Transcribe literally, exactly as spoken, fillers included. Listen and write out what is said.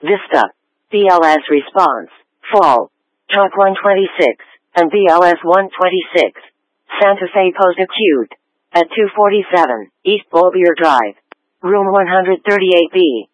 Vista. B L S response. Fall. Talk one twenty-six. And B L S one twenty-six. Santa Fe post-acute. At two forty-seven, East Bolbier Drive. Room one thirty-eight B.